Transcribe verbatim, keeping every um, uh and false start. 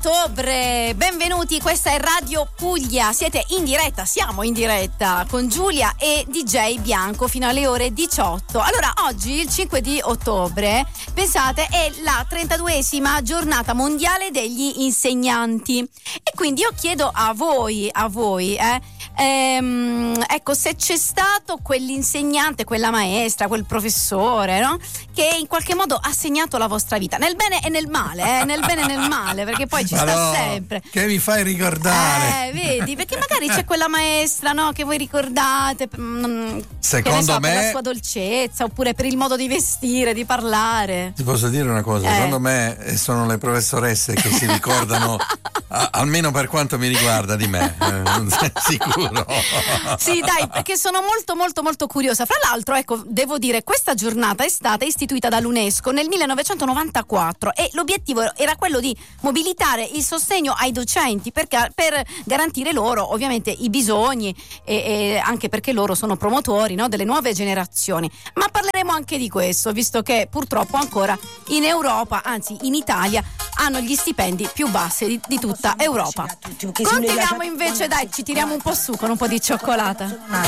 ottobre, benvenuti, questa è Radio Puglia, siete in diretta, siamo in diretta con Giulia e D J Bianco fino alle ore diciotto. Allora, oggi il cinque di ottobre, pensate, è la trentaduesima giornata mondiale degli insegnanti e quindi io chiedo a voi, a voi, eh, ehm, ecco, se c'è stato quell'insegnante, quella maestra, quel professore, no? Che in qualche modo ha segnato la vostra vita, nel bene e nel male, eh? nel bene e nel male, perché poi ci Ma sta no, sempre. Che mi fai ricordare? Eh, vedi, perché magari c'è quella maestra, no, che voi ricordate, mm, secondo che ne so, me, per la sua dolcezza, oppure per il modo di vestire, di parlare. ti posso dire una cosa, Eh. secondo me sono le professoresse che si ricordano a, almeno per quanto mi riguarda di me, eh, non sei sicuro? Sì, dai, perché sono molto molto molto curiosa. Fra l'altro, ecco, devo dire, questa giornata è stata istituita dall'UNESCO nel millenovecentonovantaquattro e l'obiettivo era quello di mobilitare il sostegno ai docenti per, per garantire loro ovviamente i bisogni e, e anche perché loro sono promotori, no, delle nuove generazioni. Ma parleremo anche di questo, visto che purtroppo ancora in Europa, anzi in Italia, hanno gli stipendi più bassi di, di tutta Europa. Continuiamo invece, dai, ci tiriamo un po' su con un po' di cioccolata.